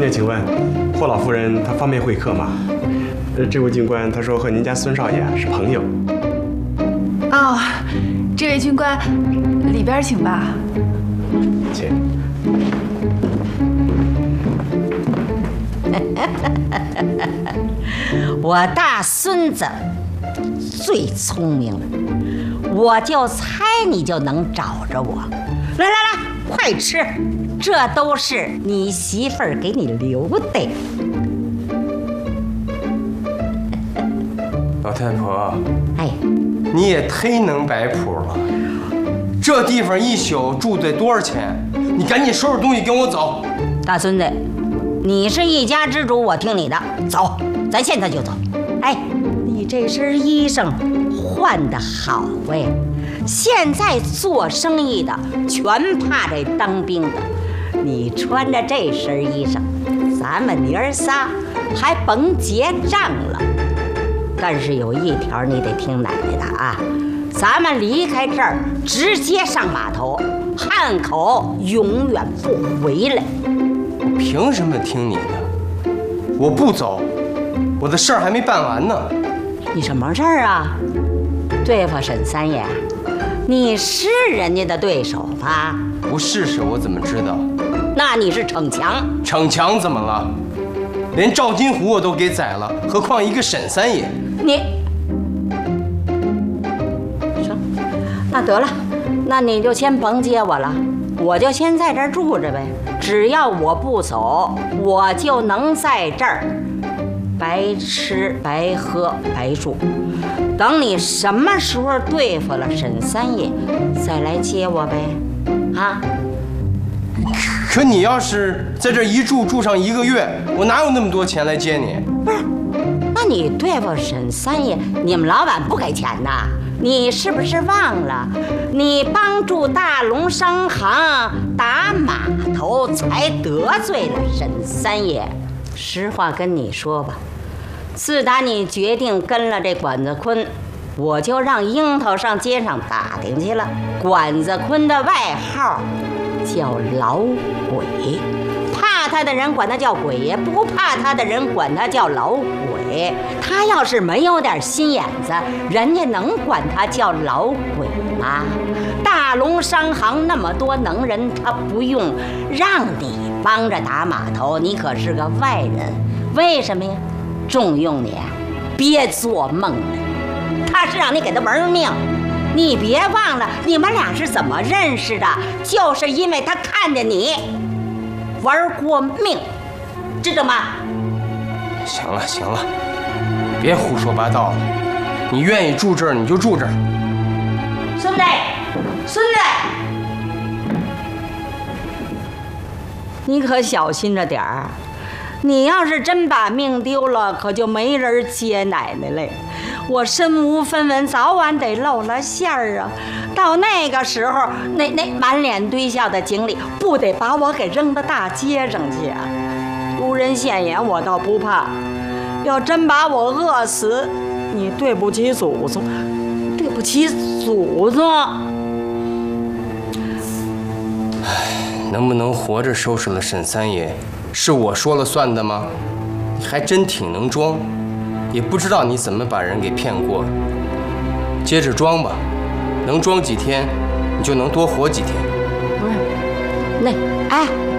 娘，请问霍老夫人她方便会客吗？这位军官他说和您家孙少爷是朋友。 哦，这位军官，里边请吧。 请。 我大孙子最聪明了，我就猜你就能找着我。来来来，快吃，这都是你媳妇儿给你留的。 老太婆， 哎， 你也忒能摆谱了。这地方一宿住得多少钱？你赶紧收拾东西跟我走。 大孙子，你是一家之主，我听你的，走，咱现在就走。哎，你这身衣裳换得好哎，现在做生意的全怕这当兵的。你穿着这身衣裳，咱们娘儿仨还甭结账了。但是有一条你得听奶奶的啊，咱们离开这儿直接上码头，汉口永远不回来。 我凭什么听你的？我不走，我的事儿还没办完呢。 你什么事儿啊？对付沈三爷，你是人家的对手吧？ 不试试我怎么知道？ 那你是逞强。 逞强怎么了？连赵金虎我都给宰了，何况一个沈三爷？ 你行，那得了，那你就先甭接我了，我就先在这儿住着呗。只要我不走，我就能在这儿白吃白喝白住。等你什么时候对付了沈三爷，再来接我呗。啊？ 可你要是在这一住上1个月，我哪有那么多钱来接你？ 不是，那你对付沈三爷，你们老板不给钱呐？你是不是忘了，你帮助大龙商行打码头，才得罪了沈三爷？实话跟你说吧，自打你决定跟了这管子坤，我就让樱桃上街上打听去了。管子坤的外号叫老鬼，怕他的人管他叫鬼爷，不怕他的人管他叫老鬼。他要是没有点心眼子，人家能管他叫老鬼吗？大龙商行那么多能人，他不用让你帮着打码头，你可是个外人，为什么呀？重用你，别做梦了，他是让你给他玩命。你别忘了，你们俩是怎么认识的？就是因为他看见你玩过命，知道吗？ 行了行了，别胡说八道了。你愿意住这儿你就住这儿。 孙子，孙子，你可小心着点儿。你要是真把命丢了，可就没人接奶奶嘞。我身无分文，早晚得露了馅儿啊！到那个时候，那满脸堆笑的经理，不得把我给扔到大街上去啊？丢人现眼我倒不怕，要真把我饿死，你对不起祖宗，对不起祖宗。 能不能活着收拾了沈三爷，是我说了算的吗？你还真挺能装，也不知道你怎么把人给骗过了。接着装吧，能装几天，你就能多活几天。 不是，那哎。